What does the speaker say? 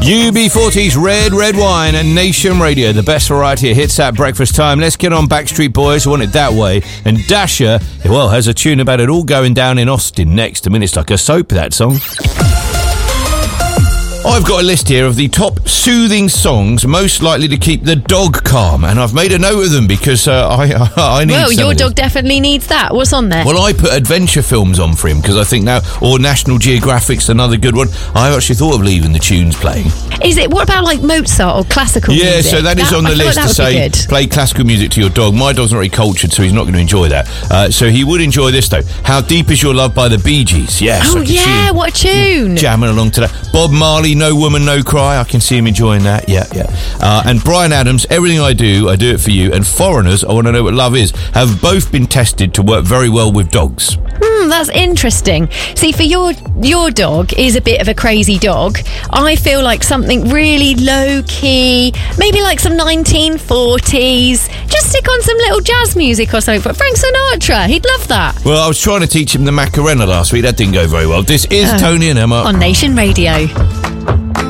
UB40's Red, Red Wine and Nation Radio, the best variety of hits at breakfast time. Let's get on Backstreet Boys, Want It That Way. And Dasher, well, has a tune about it all going down in Austin next. I mean, it's like a soap, that song. I've got a list here of the top soothing songs most likely to keep the dog calm, and I've made a note of them because I need Well, some your of them. dog definitely needs that. What's on there? Well, I put adventure films on for him because I think now, or National Geographic's another good one. I actually thought of leaving the tunes playing. Is it? What about like Mozart or classical Yeah, music? so that is on the I feel list like to that would be say good. play classical music to your dog. My dog's not very cultured, so he's not going to enjoy that. So he would enjoy this though. How Deep Is Your Love by the Bee Gees. Yes. Oh I can see yeah, him what a tune! jamming along to that. Bob Marley, No Woman, No Cry. I can see him enjoying that. Yeah. And Bryan Adams, Everything I Do It For You. And Foreigners, I Want to Know What Love Is, have both been tested to work very well with dogs. That's interesting. See, for your dog is a bit of a crazy dog. I feel like something really low key, maybe like some 1940s. Just stick on some little jazz music or something. But Frank Sinatra, he'd love that. Well, I was trying to teach him the Macarena last week. That didn't go very well. This is Tony and Emma On Nation Radio.